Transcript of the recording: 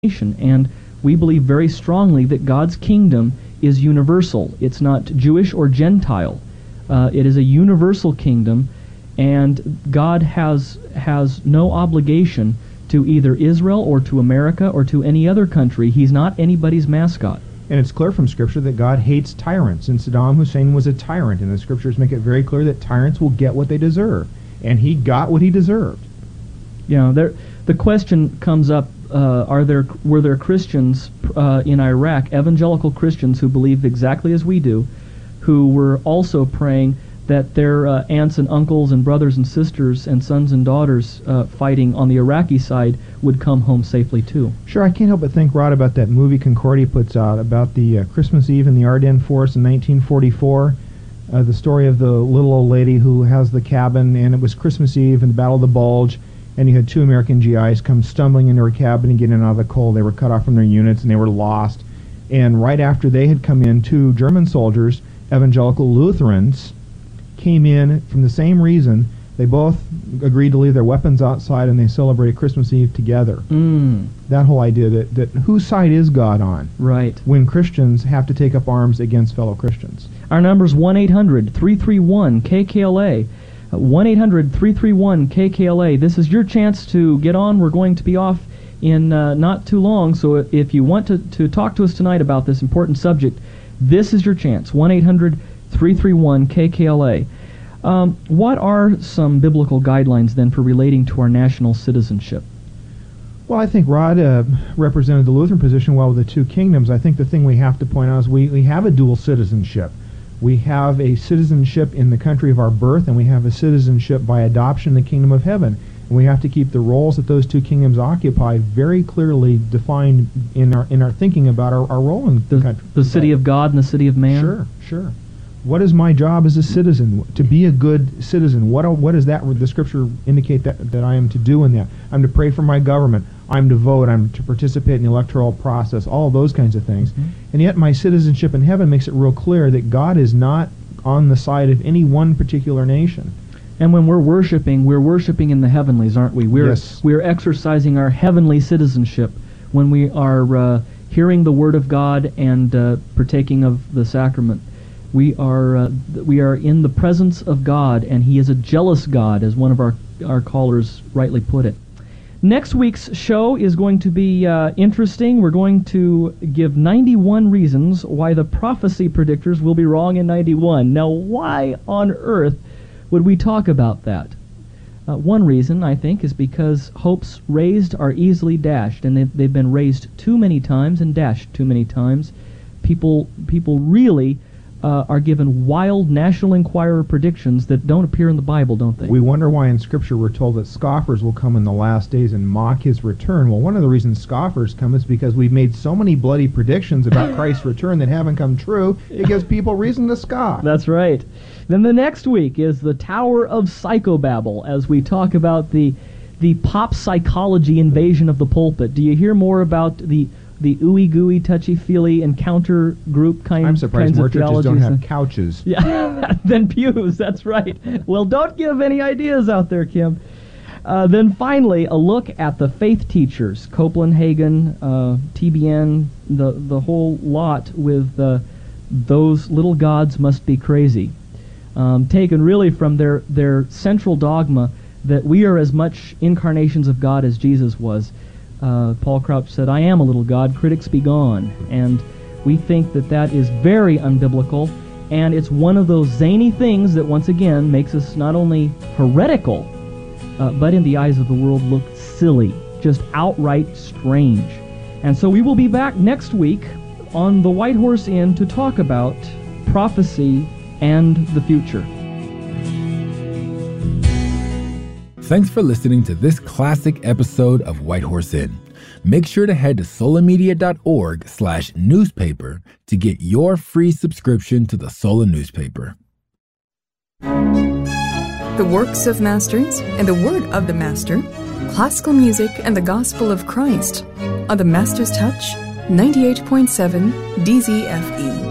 nation. And we believe very strongly that God's kingdom is universal. It's not Jewish or Gentile. It is a universal kingdom, and God has no obligation to either Israel or to America or to any other country. He's not anybody's mascot. And it's clear from Scripture that God hates tyrants, and Saddam Hussein was a tyrant, and the Scriptures make it very clear that tyrants will get what they deserve, and he got what he deserved. Yeah, the question comes up, were there Christians in Iraq, evangelical Christians who believed exactly as we do, who were also praying that their aunts and uncles and brothers and sisters and sons and daughters fighting on the Iraqi side would come home safely too? Sure, I can't help but think, Rod, about that movie Concordia puts out about the Christmas Eve in the Ardennes Forest in 1944, the story of the little old lady who has the cabin, and it was Christmas Eve in the Battle of the Bulge, and you had 2 American GIs come stumbling into her cabin and get in out of the cold. They were cut off from their units, and they were lost. And right after they had come in, 2 German soldiers, evangelical Lutherans, came in from the same reason. They both agreed to leave their weapons outside, and they celebrated Christmas Eve together. That whole idea that whose side is God on? Right. When Christians have to take up arms against fellow Christians. Our number is 1-800-331-KKLA. 1-800-331-KKLA. This is your chance to get on. We're going to be off in not too long, so if you want to talk to us tonight about this important subject, this is your chance. 1-800-331-KKLA. What are some biblical guidelines then for relating to our national citizenship? Well, I think Rod represented the Lutheran position well with the 2 kingdoms. I think the thing we have to point out is we have a dual citizenship. We have a citizenship in the country of our birth, and we have a citizenship by adoption in the kingdom of heaven. And we have to keep the roles that those 2 kingdoms occupy very clearly defined in our thinking about our role in the country. The city of God and the city of man? Sure. What is my job as a citizen? To be a good citizen. What does that, the Scripture indicate that I am to do in that? I'm to pray for my government. I'm to vote. I'm to participate in the electoral process. All of those kinds of things. And yet my citizenship in heaven makes it real clear that God is not on the side of any one particular nation. And when we're worshiping in the heavenlies, aren't we? We're exercising our heavenly citizenship when we are hearing the Word of God and partaking of the sacrament. We are in the presence of God, and He is a jealous God, as one of our callers rightly put it. Next week's show is going to be interesting. We're going to give 91 reasons why the prophecy predictors will be wrong in 91. Now, why on earth would we talk about that? One reason, I think, is because hopes raised are easily dashed, and they've been raised too many times and dashed too many times. People really are given wild National Enquirer predictions that don't appear in the Bible, don't they? We wonder why in Scripture we're told that scoffers will come in the last days and mock His return. Well, one of the reasons scoffers come is because we've made so many bloody predictions about Christ's return that haven't come true. It gives people reason to scoff. That's right. Then the next week is the Tower of Psychobabble, as we talk about the pop psychology invasion of the pulpit. Do you hear more about the ooey-gooey, touchy-feely encounter group kinds of theologies? I'm surprised more churches don't have couches. Yeah, than pews, that's right. Well, don't give any ideas out there, Kim. Then finally, a look at the faith teachers, Copeland, Hagen, TBN, the whole lot with those little gods must be crazy. Taken really from their central dogma that we are as much incarnations of God as Jesus was. Paul Crouch said, "I am a little God, critics be gone." And we think that is very unbiblical, and it's one of those zany things that once again makes us not only heretical, but in the eyes of the world look silly, just outright strange. And so we will be back next week on the White Horse Inn to talk about prophecy and the future. Thanks for listening to this classic episode of White Horse Inn. Make sure to head to solamedia.org/newspaper to get your free subscription to the Sola newspaper. The works of masters and the word of the master, classical music and the gospel of Christ on the Master's Touch 98.7 DZFE.